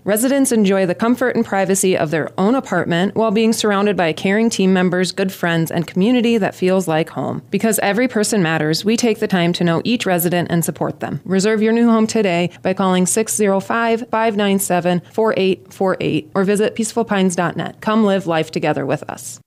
Residents enjoy the comfort and privacy of their own apartment while being surrounded by caring team members, good friends, and community that feels like home. Because every person matters, we take the time to know each resident and support them. Reserve your new home today by calling 605-597-4848 or visit peacefulpines.net. Come live life together with us.